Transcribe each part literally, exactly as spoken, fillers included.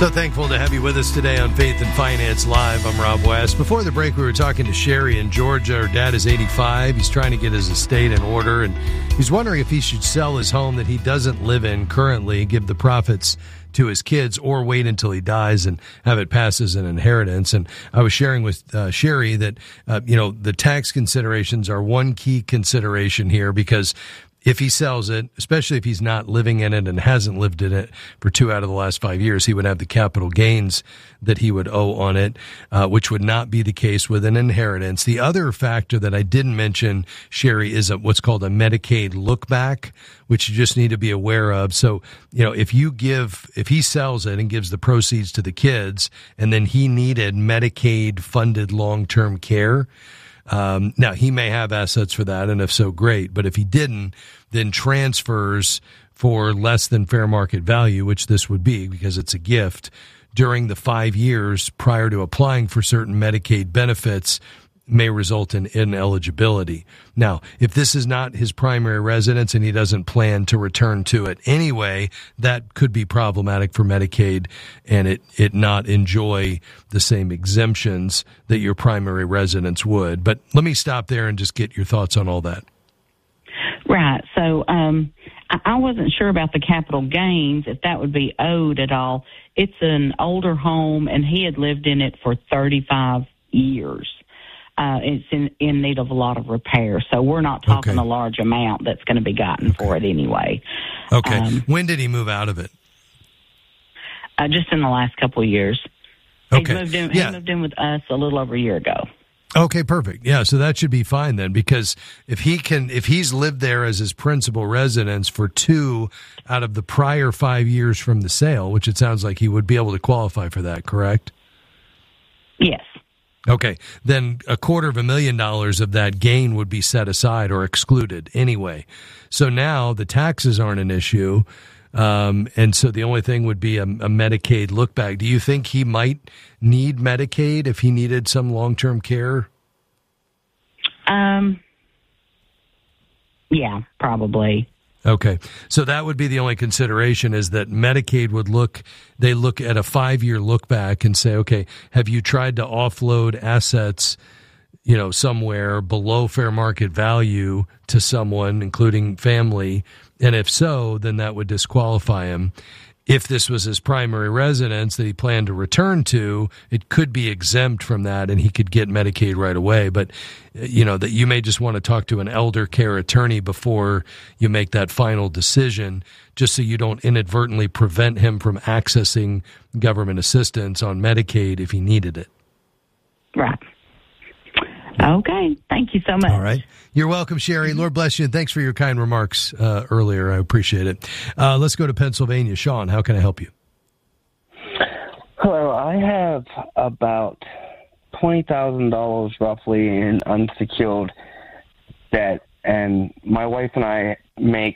So thankful to have you with us today on Faith and Finance Live. I'm Rob West. Before the break, we were talking to Sherry in Georgia. Her dad is eighty-five. He's trying to get his estate in order, and he's wondering if he should sell his home that he doesn't live in currently, give the profits to his kids, or wait until he dies and have it pass as an inheritance. And I was sharing with uh, Sherry that, uh, you know, the tax considerations are one key consideration here, because if he sells it, especially if he's not living in it and hasn't lived in it for two out of the last five years, he would have the capital gains that he would owe on it, uh, which would not be the case with an inheritance. The other factor that I didn't mention, Sherry, is a, what's called a Medicaid look back, which you just need to be aware of. So, you know, if you give, if he sells it and gives the proceeds to the kids, and then he needed Medicaid funded long-term care, Um, now, he may have assets for that, and if so, great. But if he didn't, then transfers for less than fair market value, which this would be because it's a gift, during the five years prior to applying for certain Medicaid benefits may result in ineligibility. Now, if this is not his primary residence and he doesn't plan to return to it anyway, that could be problematic for Medicaid and it, it not enjoy the same exemptions that your primary residence would. But let me stop there and just get your thoughts on all that. Right. So um, I wasn't sure about the capital gains, if that would be owed at all. It's an older home, and he had lived in it for thirty-five years. Uh, it's in, in need of a lot of repair. So we're not talking Okay. a large amount that's going to be gotten Okay. for it anyway. Okay. Um, when did he move out of it? Uh, just in the last couple of years. Okay. He moved in, Yeah. he moved in with us a little over a year ago. Okay, perfect. Yeah, so that should be fine then, because if he can, if he's lived there as his principal residence for two out of the prior five years from the sale, which it sounds like he would be able to qualify for that, correct? Yes. Okay, then a quarter of a million dollars of that gain would be set aside or excluded anyway. So now the taxes aren't an issue, um, and so the only thing would be a, a Medicaid look back. Do you think he might need Medicaid if he needed some long-term care? Um. Yeah, probably. Okay. So that would be the only consideration, is that Medicaid would look, they look at a five-year look back and say, okay, have you tried to offload assets, you know, somewhere below fair market value to someone, including family? And if so, then that would disqualify him. If this was his primary residence that he planned to return to, it could be exempt from that and he could get Medicaid right away. But, you know, that you may just want to talk to an elder care attorney before you make that final decision, just so you don't inadvertently prevent him from accessing government assistance on Medicaid if he needed it. Right. Okay. Thank you so much. All right. You're welcome, Sherry. Lord bless you, and thanks for your kind remarks uh, earlier. I appreciate it. Uh, let's go to Pennsylvania. Sean, how can I help you? Hello. I have about twenty thousand dollars roughly in unsecured debt, and my wife and I make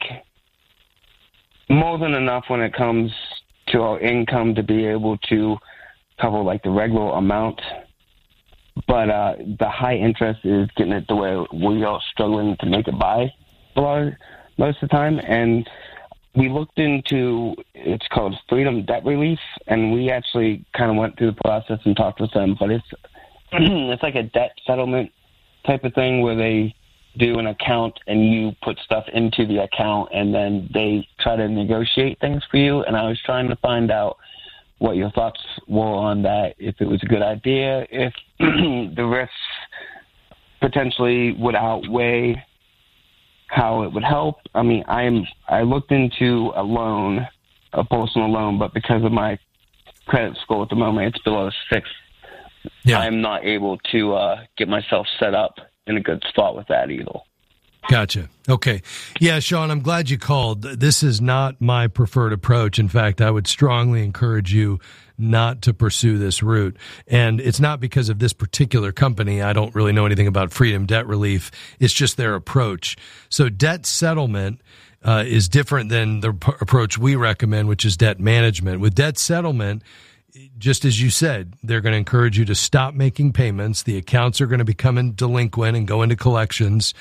more than enough when it comes to our income to be able to cover like the regular amount. But uh, the high interest is getting it to where we are struggling to make it by a lot of, most of the time. And we looked into, it's called Freedom Debt Relief, and we actually kind of went through the process and talked with them. But it's it's like a debt settlement type of thing where they do an account and you put stuff into the account and then they try to negotiate things for you. And I was trying to find out what your thoughts were on that, if it was a good idea, if the risks potentially would outweigh how it would help. I mean, I'm I looked into a loan, a personal loan, but because of my credit score at the moment, it's below six. Yeah. I'm not able to uh, get myself set up in a good spot with that either. Gotcha. Okay. Yeah, Sean, I'm glad you called. This is not my preferred approach. In fact, I would strongly encourage you not to pursue this route. And it's not because of this particular company. I don't really know anything about Freedom Debt Relief. It's just their approach. So debt settlement uh, is different than the p- approach we recommend, which is debt management. With debt settlement, just as you said, they're going to encourage you to stop making payments. The accounts are going to become delinquent and go into collections.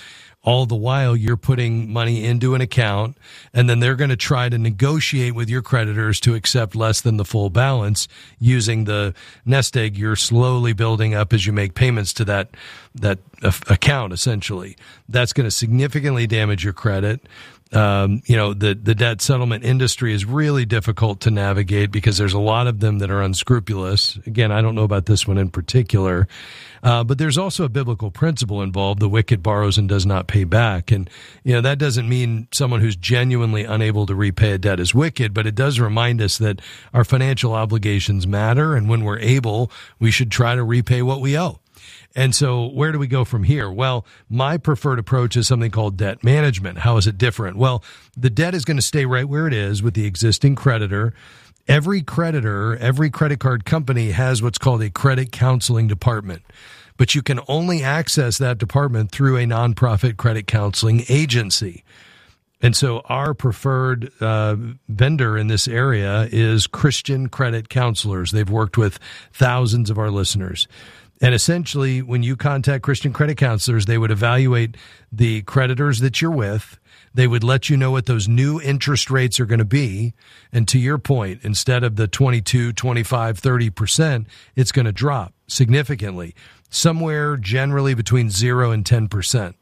All the while you're putting money into an account, and then they're going to try to negotiate with your creditors to accept less than the full balance using the nest egg you're slowly building up as you make payments to that that uh, account, essentially. That's going to significantly damage your credit. Um, you know, the, the debt settlement industry is really difficult to navigate because there's a lot of them that are unscrupulous. Again, I don't know about this one in particular, uh, but there's also a biblical principle involved. The wicked borrows and does not pay back. And, you know, that doesn't mean someone who's genuinely unable to repay a debt is wicked, but it does remind us that our financial obligations matter. And when we're able, we should try to repay what we owe. And so where do we go from here? Well, my preferred approach is something called debt management. How is it different? Well, the debt is going to stay right where it is with the existing creditor. Every creditor, every credit card company has what's called a credit counseling department, but you can only access that department through a nonprofit credit counseling agency. And so our preferred uh, vendor in this area is Christian Credit Counselors. They've worked with thousands of our listeners. And essentially, when you contact Christian Credit Counselors, they would evaluate the creditors that you're with. They would let you know what those new interest rates are going to be. And to your point, instead of the twenty-two, twenty-five, thirty percent, it's going to drop significantly, somewhere generally between zero and ten percent.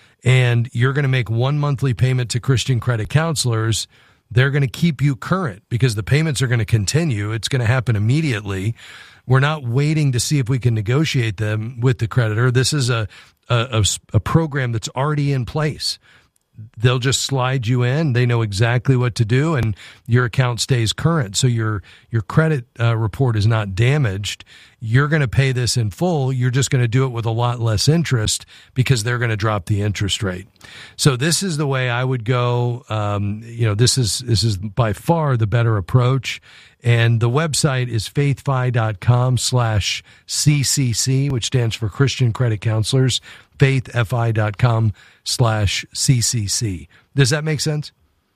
And you're going to make one monthly payment to Christian Credit Counselors. They're going to keep you current because the payments are going to continue. It's going to happen immediately. We're not waiting to see if we can negotiate them with the creditor. This is a, a, a program that's already in place. They'll just slide you in. They know exactly what to do, and your account stays current. So your your credit uh, report is not damaged. You're going to pay this in full. You're just going to do it with a lot less interest because they're going to drop the interest rate. So this is the way I would go. Um, you know, this is this is by far the better approach. And the website is faithfi.com slash CCC, which stands for Christian Credit Counselors, faithfi.com slash CCC. Does that make sense?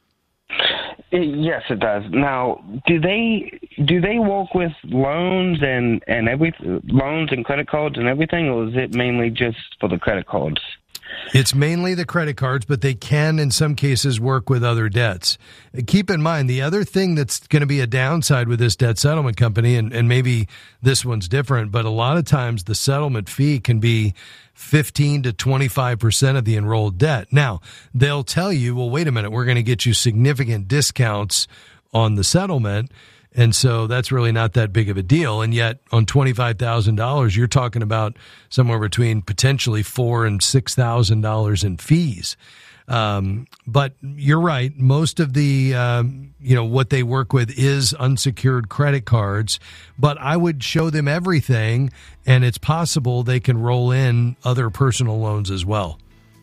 Yes, it does. Now, do they do they work with loans and and every loans and credit cards and everything, or is it mainly just for the credit cards? It's mainly the credit cards, but they can, in some cases, work with other debts. Keep in mind, the other thing that's going to be a downside with this debt settlement company, and, and maybe this one's different, but a lot of times the settlement fee can be fifteen to twenty-five percent of the enrolled debt. Now, they'll tell you, well, wait a minute, we're going to get you significant discounts on the settlement. And so that's really not that big of a deal. And yet on twenty-five thousand dollars, you're talking about somewhere between potentially four thousand dollars and six thousand dollars in fees. Um, but you're right. Most of the, um, you know, what they work with is unsecured credit cards. But I would show them everything, and it's possible they can roll in other personal loans as well.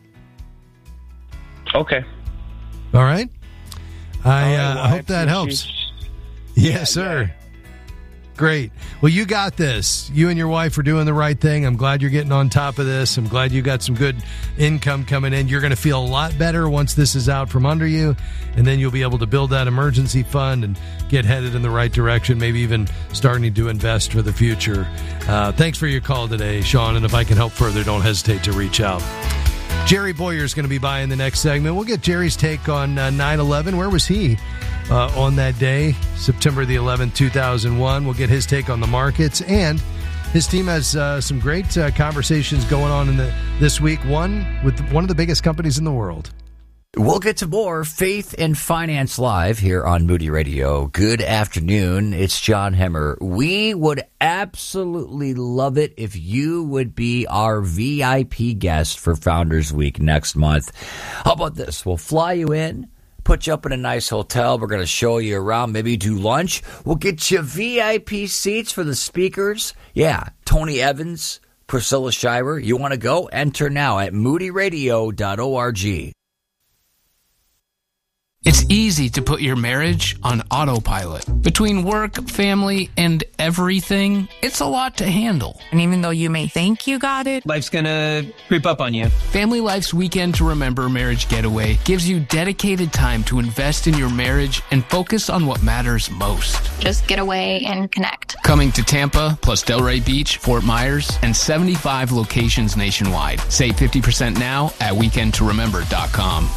Okay. All right. I, All right, uh, well, I hope that helps. Yes, yeah, sir. Yeah. Great. Well, you got this. You and your wife are doing the right thing. I'm glad you're getting on top of this. I'm glad you got some good income coming in. You're going to feel a lot better once this is out from under you, and then you'll be able to build that emergency fund and get headed in the right direction, maybe even starting to invest for the future. Uh, thanks for your call today, Sean, and if I can help further, don't hesitate to reach out. Jerry Boyer is going to be by in the next segment. We'll get Jerry's take on uh, nine eleven. Where was he uh, on that day, September the eleventh, two thousand one? We'll get his take on the markets. And his team has uh, some great uh, conversations going on in the this week, one with one of the biggest companies in the world. We'll get to more Faith and Finance Live here on Moody Radio. Good afternoon. It's John Hemmer. We would absolutely love it if you would be our V I P guest for Founders Week next month. How about this? We'll fly you in, put you up in a nice hotel. We're going to show you around, maybe do lunch. We'll get you V I P seats for the speakers. Yeah, Tony Evans, Priscilla Shirer. You want to go? Enter now at moody radio dot org. It's easy to put your marriage on autopilot. Between work, family, and everything, it's a lot to handle. And even though you may think you got it, life's gonna creep up on you. Family Life's Weekend to Remember Marriage Getaway gives you dedicated time to invest in your marriage and focus on what matters most. Just get away and connect. Coming to Tampa, plus Delray Beach, Fort Myers, and seventy-five locations nationwide. Save fifty percent now at weekend to remember dot com.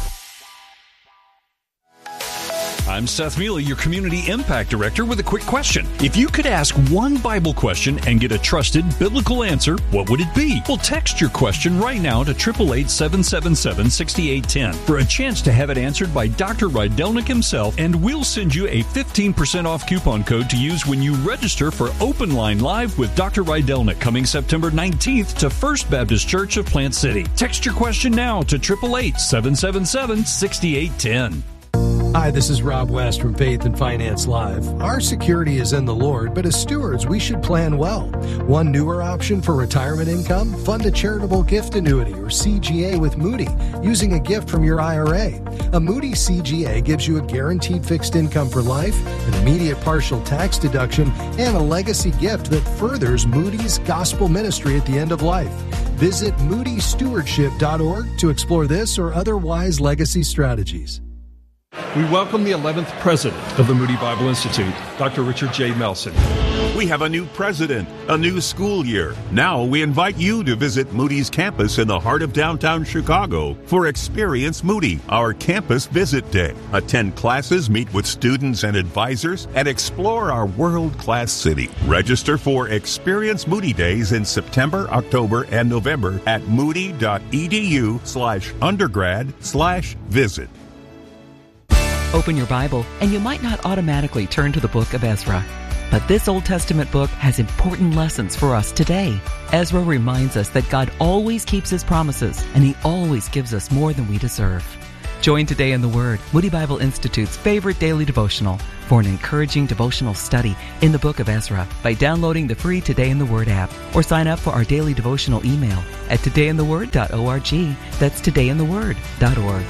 I'm Seth Mealy, your Community Impact Director, with a quick question. If you could ask one Bible question and get a trusted biblical answer, what would it be? Well, text your question right now to eight eight eight, seven seven seven, six eight one zero for a chance to have it answered by Doctor Rydelnik himself, and we'll send you a fifteen percent off coupon code to use when you register for Open Line Live with Doctor Rydelnik coming September nineteenth to First Baptist Church of Plant City. Text your question now to eight eight eight, seven seven seven, six eight one zero. Hi, this is Rob West from Faith and Finance Live. Our security is in the Lord, but as stewards, we should plan well. One newer option for retirement income? Fund a charitable gift annuity or C G A with Moody using a gift from your I R A. A Moody C G A gives you a guaranteed fixed income for life, an immediate partial tax deduction, and a legacy gift that furthers Moody's gospel ministry at the end of life. Visit moody stewardship dot org to explore this or other wise legacy strategies. We welcome the eleventh president of the Moody Bible Institute, Doctor Richard J. Melson. We have a new president, a new school year. Now we invite you to visit Moody's campus in the heart of downtown Chicago for Experience Moody, our campus visit day. Attend classes, meet with students and advisors, and explore our world-class city. Register for Experience Moody Days in September, October, and November at moody.edu slash undergrad slash visit. Open your Bible, and you might not automatically turn to the book of Ezra. But this Old Testament book has important lessons for us today. Ezra reminds us that God always keeps His promises, and He always gives us more than we deserve. Join Today in the Word, Moody Bible Institute's favorite daily devotional, for an encouraging devotional study in the book of Ezra by downloading the free Today in the Word app, or sign up for our daily devotional email at today in the word dot org. That's today in the word dot org.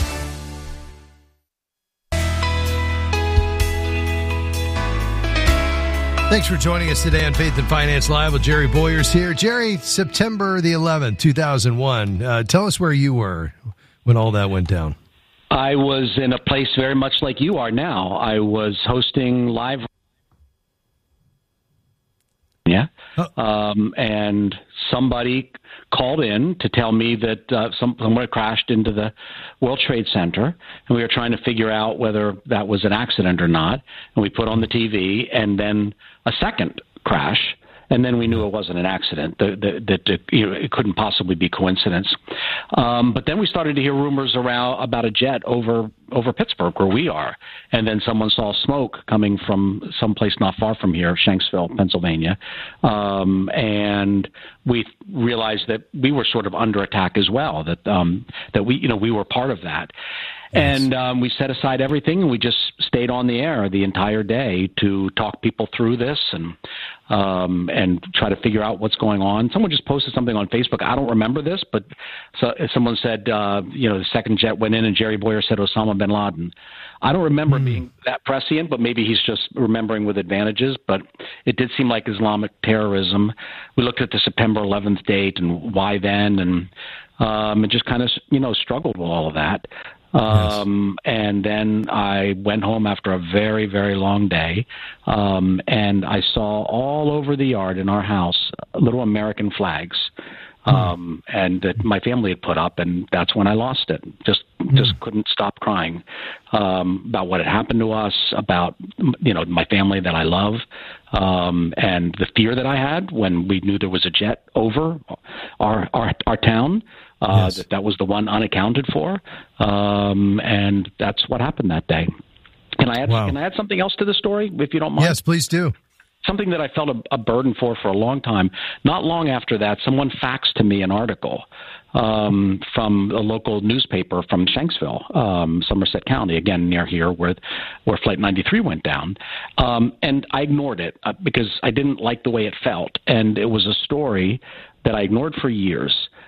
Thanks for joining us today on Faith and Finance Live with Jerry Boyers here. Jerry, September the eleventh, two thousand one. Uh, tell us where you were when all that went down. I was in a place very much like you are now. I was hosting live. Yeah. Oh. Um, and somebody called in to tell me that uh, some, someone had crashed into the World Trade Center, and we were trying to figure out whether that was an accident or not. And we put on the T V, and then a second crash, and then we knew it wasn't an accident, that, that, that you know, it couldn't possibly be coincidence. Um, but then we started to hear rumors around about a jet over over Pittsburgh, where we are. And then someone saw smoke coming from someplace not far from here, Shanksville, Pennsylvania. Um, and we realized that we were sort of under attack as well, that um, that we, you know, we were part of that. Yes. And um, we set aside everything, and we just stayed on the air the entire day to talk people through this and um, and try to figure out what's going on. Someone just posted something on Facebook. I don't remember this, but so, someone said, uh, you know, the second jet went in, and Jerry Boyer said Osama bin Laden. I don't remember mm. being that prescient, but maybe he's just remembering with advantages. But it did seem like Islamic terrorism. We looked at the September eleventh date and why then, and um, and just kind of, you know, struggled with all of that. Um, yes. And then I went home after a very, very long day, um, and I saw all over the yard in our house little American flags, um, mm. and that my family had put up, and that's when I lost it. Just, mm. just couldn't stop crying um, about what had happened to us, about, you know, my family that I love, um, and the fear that I had when we knew there was a jet over our our, our town. Uh, yes. that, that was the one unaccounted for, um, and that's what happened that day. Can I add? Wow. Can I add something else to the story, if you don't mind? Yes, please do. Something that I felt a, a burden for for a long time. Not long after that, someone faxed to me an article um, from a local newspaper from Shanksville, um, Somerset County, again near here, where where Flight ninety-three went down, um, and I ignored it uh, because I didn't like the way it felt, and it was a story that I ignored for years.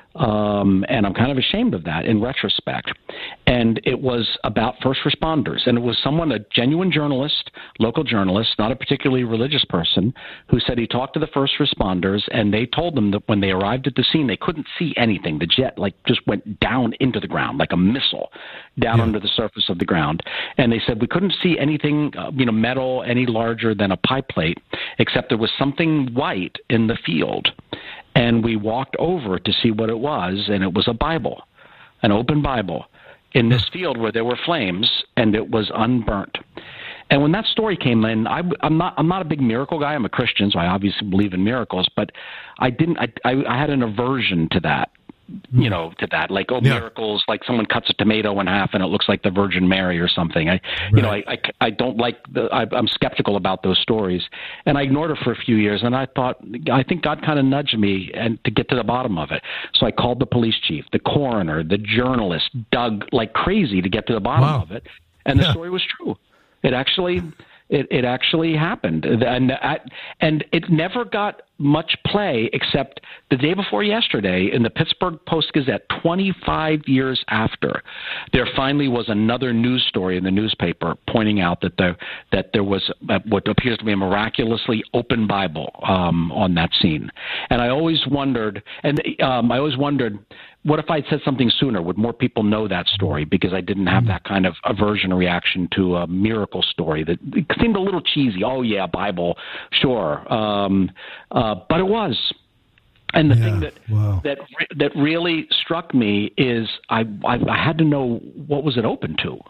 Um, and I'm kind of ashamed of that in retrospect. And it was about first responders. And it was someone, a genuine journalist, local journalist, not a particularly religious person, who said he talked to the first responders, and they told them that when they arrived at the scene, they couldn't see anything. The jet, like, just went down into the ground, like a missile, down yeah. under the surface of the ground. And they said we couldn't see anything, uh, you know, metal any larger than a pie plate, except there was something white in the field. And we walked over to see what it was, and it was a Bible, an open Bible, in this field where there were flames, and it was unburnt. And when that story came in, I, I'm not I'm not a big miracle guy. I'm a Christian, so I obviously believe in miracles. But I didn't. I I, I had an aversion to that. You know, to that, like, oh, yeah. miracles, like someone cuts a tomato in half and it looks like the Virgin Mary or something. I, right. you know, I, I, I don't like, the, I, I'm skeptical about those stories. And I ignored it for a few years, and I thought, I think God kind of nudged me and to get to the bottom of it. So I called the police chief, the coroner, the journalist, dug like crazy to get to the bottom wow. of it. And the yeah. story was true. It actually... It, it actually happened, and and it never got much play except the day before yesterday in the Pittsburgh Post-Gazette. twenty-five years after, there finally was another news story in the newspaper pointing out that there that there was what appears to be a miraculously open Bible um, on that scene. And I always wondered, and um, I always wondered, what if I'd said something sooner? Would more people know that story? Because I didn't have that kind of aversion or reaction to a miracle story that seemed a little cheesy. Oh, yeah, Bible, sure. Um, uh, but it was. And the yeah, thing that, wow. that that really struck me is I, I, I had to know what was it open to.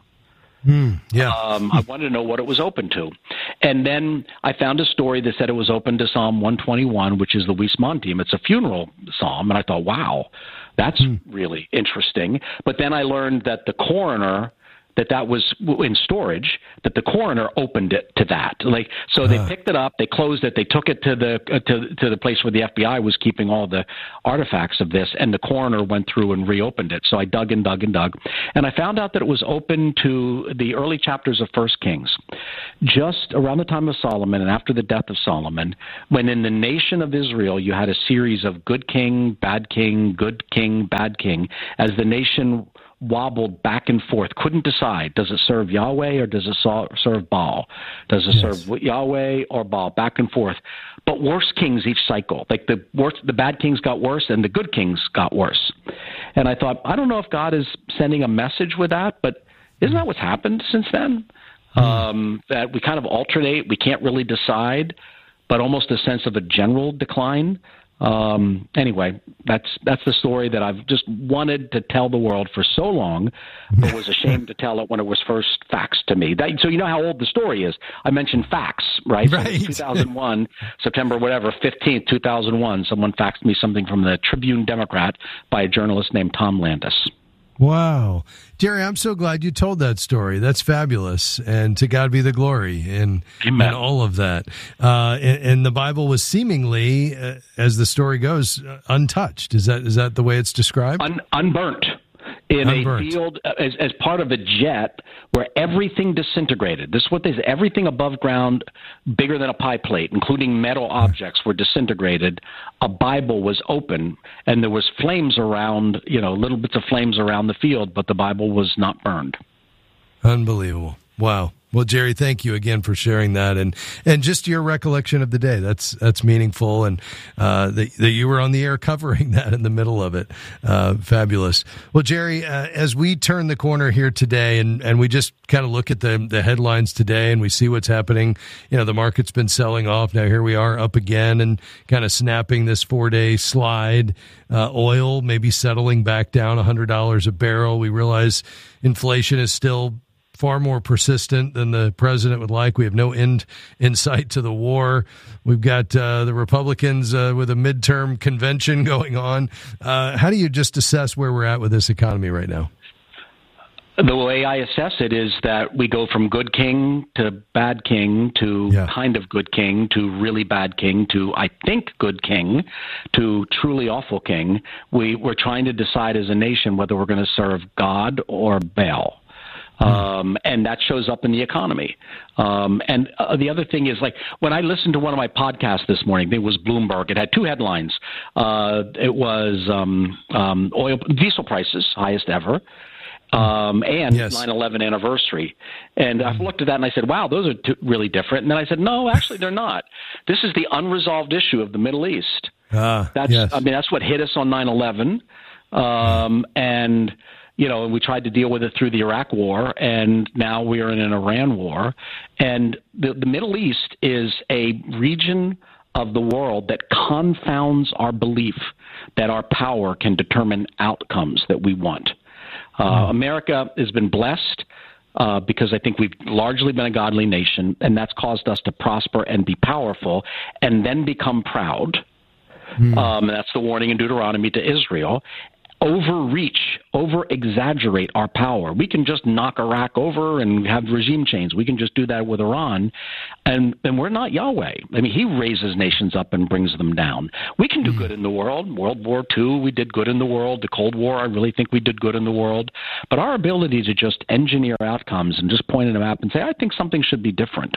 Mm, yeah. um, I wanted to know what it was open to. And then I found a story that said it was open to Psalm one twenty-one, which is Luis Montium. It's a funeral psalm. And I thought, wow, that's mm. really interesting. But then I learned that the coroner, that that was in storage, that the coroner opened it to that. Like, so they uh. picked it up, they closed it, they took it to the uh, to to the place where the F B I was keeping all the artifacts of this, and the coroner went through and reopened it. So I dug and dug and dug, and I found out that it was open to the early chapters of First Kings, just around the time of Solomon and after the death of Solomon, when in the nation of Israel you had a series of good king, bad king, good king, bad king, as the nation wobbled back and forth, couldn't decide, does it serve Yahweh or does it serve Baal? Does it yes. serve Yahweh or Baal? Back and forth. But worse kings each cycle. Like the worse, the bad kings got worse and the good kings got worse. And I thought, I don't know if God is sending a message with that, but isn't that what's happened since then? Mm. Um, that we kind of alternate, we can't really decide, but almost a sense of a general decline. Um, anyway, that's that's the story that I've just wanted to tell the world for so long, but was ashamed to tell it when it was first faxed to me. That, so you know how old the story is. I mentioned fax, right? Right. So two thousand one, September whatever, fifteenth, two thousand one, someone faxed me something from the Tribune Democrat by a journalist named Tom Landis. Wow. Jerry, I'm so glad you told that story. That's fabulous. And to God be the glory in, in all of that. Uh, and, and the Bible was seemingly, uh, as the story goes, uh, untouched. Is that is that the way it's described? Un- unburnt. In Unburnt. a field as, as part of a jet where everything disintegrated. This is what they say. Everything above ground, bigger than a pie plate, including metal objects, were disintegrated. A Bible was open, and there was flames around, you know, little bits of flames around the field, but the Bible was not burned. Unbelievable. Wow. Well, Jerry, thank you again for sharing that, and, and just your recollection of the day. That's that's meaningful, and uh, that, that you were on the air covering that in the middle of it. Uh, fabulous. Well, Jerry, uh, as we turn the corner here today, and, and we just kind of look at the the headlines today, and we see what's happening. You know, the market's been selling off. Now here we are up again, and kind of snapping this four day slide. Uh, oil maybe settling back down one hundred dollars a barrel. We realize inflation is still far more persistent than the president would like. We have no end in sight to the war. We've got uh, the Republicans uh, with a midterm convention going on. Uh, how do you just assess where we're at with this economy right now? The way I assess it is that we go from good king to bad king to yeah. kind of good king to really bad king to, I think, good king to truly awful king. We, we're trying to decide as a nation whether we're going to serve God or Baal. Um, and that shows up in the economy. Um, and uh, the other thing is, like, when I listened to one of my podcasts this morning, it was Bloomberg. It had two headlines. Uh, it was um, um, oil, diesel prices, highest ever. Um, and yes. nine eleven anniversary. And I looked at that and I said, wow, those are two really different. And then I said, no, actually they're not. This is the unresolved issue of the Middle East. Uh, that's, yes. I mean, that's what hit us on nine eleven. Um, and, you know, we tried to deal with it through the Iraq war, and now we are in an Iran war. And the, the Middle East is a region of the world that confounds our belief that our power can determine outcomes that we want. Uh, America has been blessed uh, because I think we've largely been a godly nation, and that's caused us to prosper and be powerful and then become proud. Mm. Um, and that's the warning in Deuteronomy to Israel. Overreach, over-exaggerate our power. We can just knock Iraq over and have regime change. We can just do that with Iran. And, and we're not Yahweh. I mean, he raises nations up and brings them down. We can do good in the world. World War Two, we did good in the world. The Cold War, I really think we did good in the world. But our ability to just engineer outcomes and just point at a map and say, I think something should be different.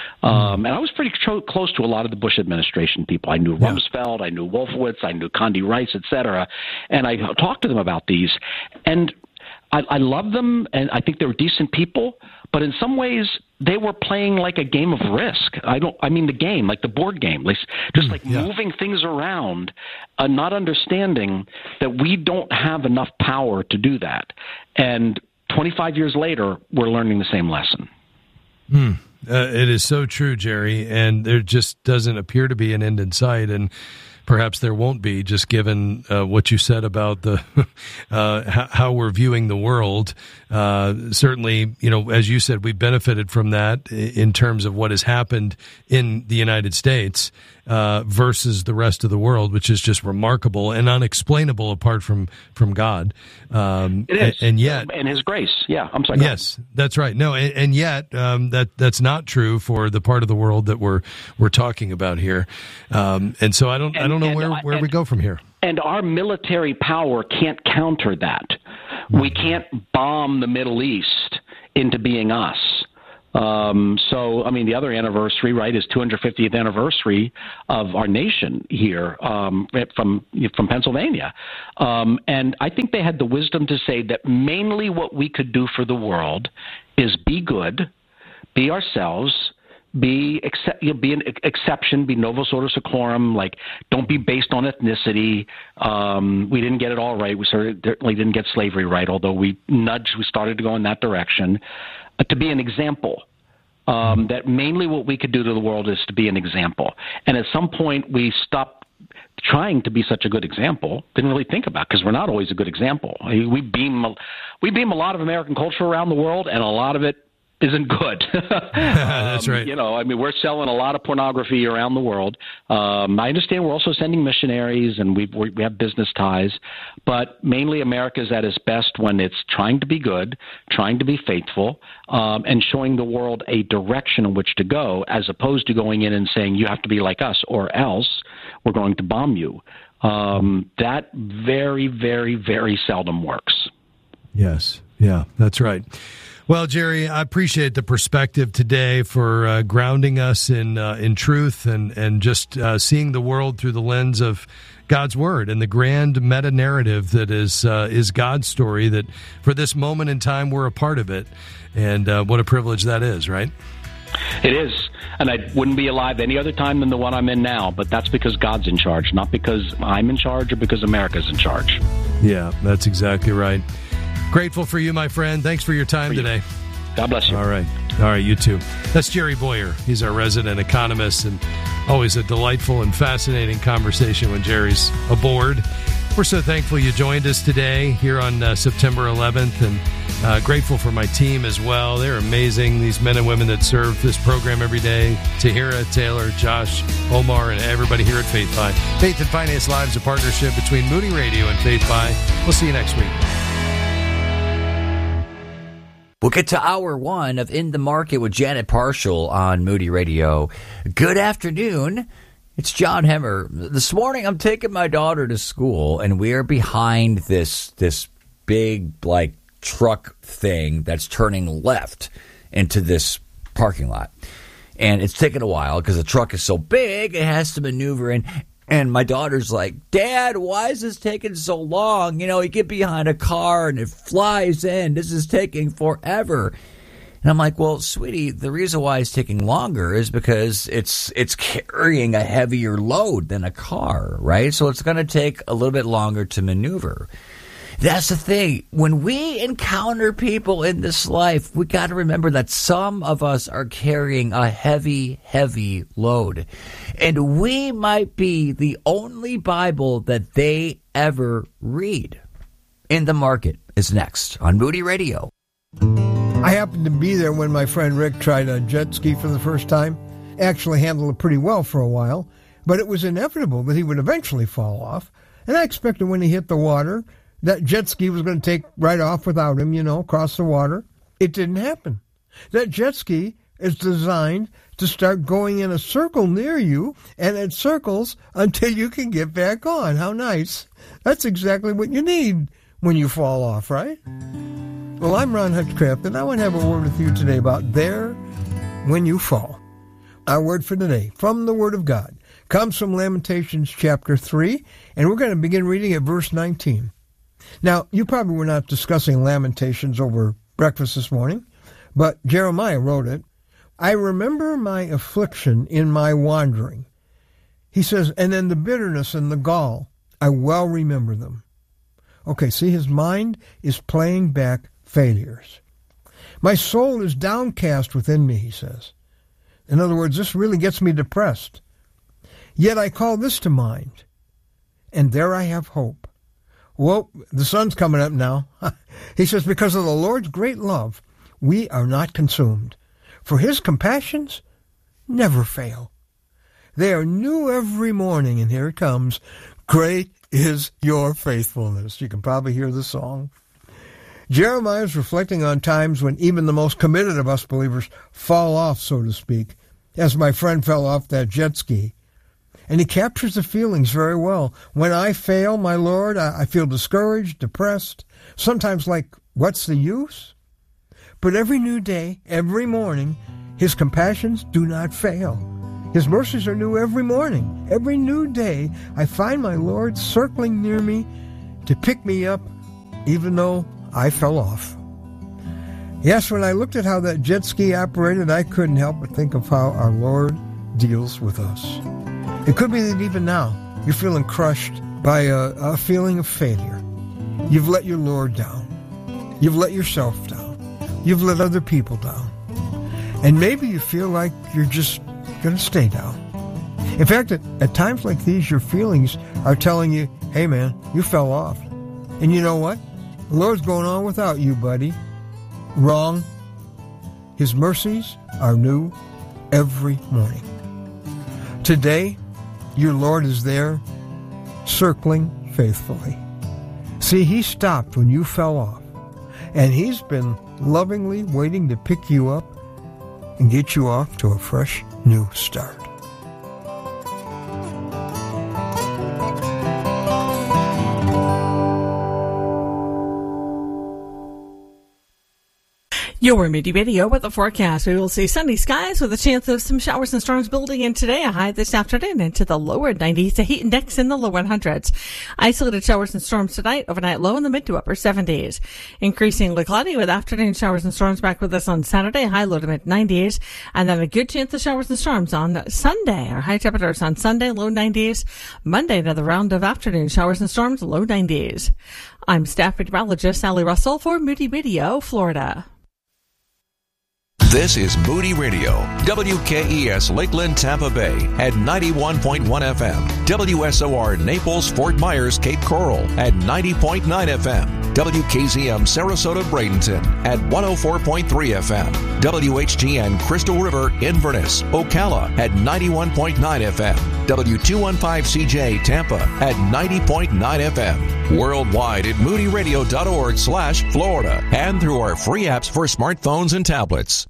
Um, and I was pretty tro- close to a lot of the Bush administration people. I knew yeah. Rumsfeld, I knew Wolfowitz, I knew Condi Rice, et cetera. And I talked to them about these. And I, I love them, and I think they were decent people. But in some ways, they were playing like a game of Risk. I don't. I mean the game, like the board game, like just like yeah. moving things around, uh, not understanding that we don't have enough power to do that. And twenty-five years later, we're learning the same lesson. Hmm. Uh, it is so true, Jerry, and there just doesn't appear to be an end in sight, and perhaps there won't be, just given uh, what you said about the uh, how, how we're viewing the world. Uh, certainly, you know, as you said, we've benefited from that in terms of what has happened in the United States uh, versus the rest of the world, which is just remarkable and unexplainable apart from from God. Um, it is, and, and yet, and His grace. Yeah, I'm sorry. Yes, that's right. No, and, and yet um, that that's not true for the part of the world that we're we're talking about here. Um, and so I don't and, I don't know where where and, we go from here. And our military power can't counter that. We can't bomb the Middle East into being us. Um, so, I mean, the other anniversary, right, is two hundred fiftieth anniversary of our nation here um, from from Pennsylvania. Um, and I think they had the wisdom to say that mainly what we could do for the world is be good, be ourselves, be except, you know, be an exception, be novus ordo seclorum, like don't be based on ethnicity. Um, we didn't get it all right. We certainly didn't get slavery right, although we nudged, we started to go in that direction. Uh, to be an example, um, that mainly what we could do to the world is to be an example. And at some point we stopped trying to be such a good example, didn't really think about, because we're not always a good example. We beam, we beam a lot of American culture around the world, and a lot of it isn't good. That's right. Um, you know, I mean, we're selling a lot of pornography around the world. Um, I understand we're also sending missionaries, and we we have business ties, but mainly America is at its best when it's trying to be good, trying to be faithful, um, and showing the world a direction in which to go, as opposed to going in and saying you have to be like us or else we're going to bomb you. Um, that very, very, very seldom works. Yes. Yeah, that's right. Well, Jerry, I appreciate the perspective today for uh, grounding us in uh, in truth and and just uh, seeing the world through the lens of God's word and the grand meta narrative that is uh, is God's story. That for this moment in time, we're a part of it, and uh, what a privilege that is, right? It is, and I wouldn't be alive any other time than the one I'm in now. But that's because God's in charge, not because I'm in charge or because America's in charge. Yeah, that's exactly right. Grateful for you, my friend. Thanks for your time for you. today. God bless you. All right. All right, you too. That's Jerry Bowyer. He's our resident economist, and always a delightful and fascinating conversation when Jerry's aboard. We're so thankful you joined us today here on uh, September eleventh, and uh, grateful for my team as well. They're amazing, these men and women that serve this program every day. Tahira, Taylor, Josh, Omar, and everybody here at Faith Fi. Faith and Finance Live is a partnership between Moody Radio and Faith Fi. We'll see you next week. We'll get to hour one of In the Market with Janet Parshall on Moody Radio. Good afternoon. It's John Hemmer. This morning I'm taking my daughter to school, and we are behind this this big, like, truck thing that's turning left into this parking lot. And it's taken a while because the truck is so big, it has to maneuver in. And my daughter's like, Dad, why is this taking so long? You know, you get behind a car and it flies in. This is taking forever. And I'm like, well, sweetie, the reason why it's taking longer is because it's it's carrying a heavier load than a car, right? So it's going to take a little bit longer to maneuver. That's the thing. When we encounter people in this life, we got to remember that some of us are carrying a heavy, heavy load. And we might be the only Bible that they ever read. In the Market is next on Moody Radio. I happened to be there when my friend Rick tried a jet ski for the first time. Actually handled it pretty well for a while, but it was inevitable that he would eventually fall off. And I expected when he hit the water, that jet ski was going to take right off without him, you know, across the water. It didn't happen. That jet ski is designed to start going in a circle near you, and it circles until you can get back on. How nice. That's exactly what you need when you fall off, right? Well, I'm Ron Hutchcraft, and I want to have a word with you today about there when you fall. Our word for today, from the Word of God, comes from Lamentations chapter three, and we're going to begin reading at verse nineteen. Now, you probably were not discussing Lamentations over breakfast this morning, but Jeremiah wrote it. I remember my affliction in my wandering. He says, and then the bitterness and the gall, I well remember them. Okay, see, his mind is playing back failures. My soul is downcast within me, he says. In other words, this really gets me depressed. Yet I call this to mind, and there I have hope. Well, the sun's coming up now. He says, because of the Lord's great love, we are not consumed. For his compassions never fail. They are new every morning, and here it comes. Great is your faithfulness. You can probably hear the song. Jeremiah is reflecting on times when even the most committed of us believers fall off, so to speak, as my friend fell off that jet ski. And he captures the feelings very well. When I fail, my Lord, I feel discouraged, depressed, sometimes like, what's the use? But every new day, every morning, his compassions do not fail. His mercies are new every morning. Every new day, I find my Lord circling near me to pick me up, even though I fell off. Yes, when I looked at how that jet ski operated, I couldn't help but think of how our Lord deals with us. It could be that even now, you're feeling crushed by a, a feeling of failure. You've let your Lord down. You've let yourself down. You've let other people down. And maybe you feel like you're just going to stay down. In fact, at, at times like these, your feelings are telling you, hey man, you fell off. And you know what? The Lord's going on without you, buddy. Wrong. His mercies are new every morning. Today, your Lord is there, circling faithfully. See, he stopped when you fell off, and he's been lovingly waiting to pick you up and get you off to a fresh new start. Your Moody Radio with the forecast. We will see sunny skies with a chance of some showers and storms building in today. A high this afternoon into the lower nineties. A heat index in the low hundreds. Isolated showers and storms tonight. Overnight low in the mid to upper seventies. Increasingly cloudy with afternoon showers and storms back with us on Saturday. High low to mid nineties. And then a good chance of showers and storms on Sunday. Our high temperatures on Sunday, low nineties. Monday, another round of afternoon showers and storms, low nineties. I'm staff meteorologist Sally Russell for Moody Radio, Florida. This is Moody Radio, W K E S Lakeland, Tampa Bay at ninety-one point one F M, W S O R Naples, Fort Myers, Cape Coral at ninety point nine F M, W K Z M Sarasota, Bradenton at one oh four point three F M, W H G N Crystal River, Inverness, Ocala at ninety-one point nine F M, W two fifteen C J Tampa at ninety point nine F M, worldwide at moody radio dot org slash Florida and through our free apps for smartphones and tablets.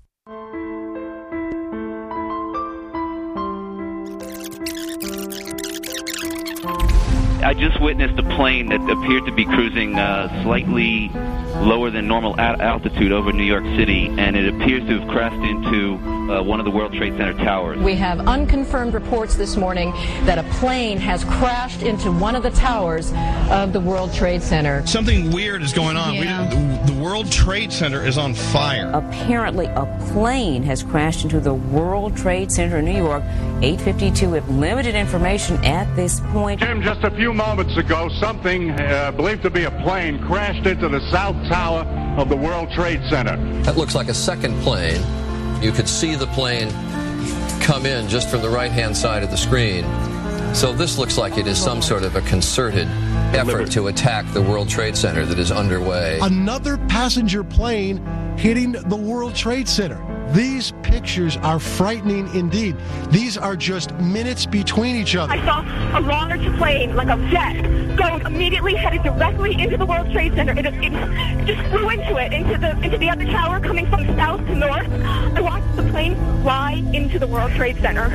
I just witnessed a plane that appeared to be cruising uh, slightly lower than normal at altitude over New York City, and it appears to have crashed into uh, one of the World Trade Center towers. We have unconfirmed reports this morning that a plane has crashed into one of the towers of the World Trade Center. Something weird is going on. Yeah. We, the, the World Trade Center is on fire. Apparently, a plane has crashed into the World Trade Center in New York. eight fifty-two with limited information at this point. Jim, just a few moments ago, something uh, believed to be a plane crashed into the south tower of the World Trade Center. That looks like a second plane. You could see the plane come in just from the right-hand side of the screen. So this looks like it is some sort of a concerted effort to attack the World Trade Center that is underway. Another passenger plane hitting the World Trade Center. These pictures are frightening indeed. These are just minutes between each other. I saw a large plane, like a jet, go immediately headed directly into the World Trade Center. It, it just flew into it, into the into the other tower, coming from south to north. I watched the plane fly into the World Trade Center.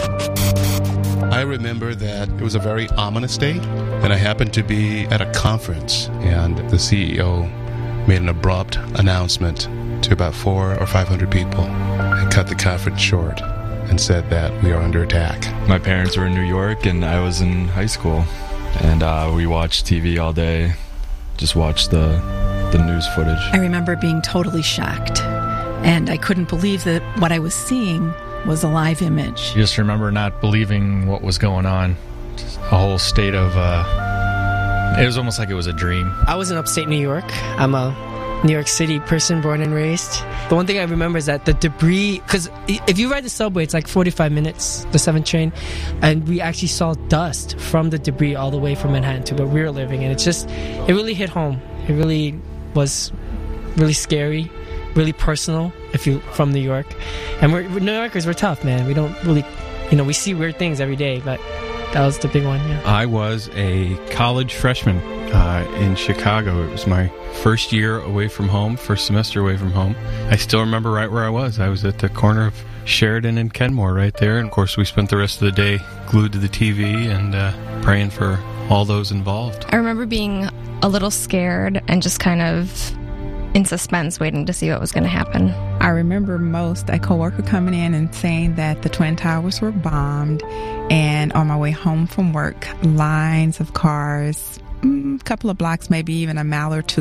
I remember that it was a very ominous day, and I happened to be at a conference, and the C E O made an abrupt announcement to about four or five hundred people and cut the conference short and said that we are under attack. My parents were in New York and I was in high school, and uh, we watched T V all day, just watched the the news footage. I remember being totally shocked, and I couldn't believe that what I was seeing was a live image. I just remember not believing what was going on. Just a whole state of, uh, it was almost like it was a dream. I was in upstate New York. I'm a New York City person, born and raised. The one thing I remember is that the debris, because if you ride the subway, it's like forty-five minutes, the seven train, and we actually saw dust from the debris all the way from Manhattan to where we were living, and it's just, it really hit home. It really was really scary, really personal if you're from New York. And we're, we're New Yorkers, we're tough, man. We don't really, you know, we see weird things every day, but that was the big one, yeah. I was a college freshman uh, in Chicago. It was my first year away from home, first semester away from home. I still remember right where I was. I was at the corner of Sheridan and Kenmore right there. And, of course, we spent the rest of the day glued to the T V and uh, praying for all those involved. I remember being a little scared and just kind of in suspense, waiting to see what was going to happen. I remember most a coworker coming in and saying that the Twin Towers were bombed, and on my way home from work, lines of cars, a couple of blocks, maybe even a mile or two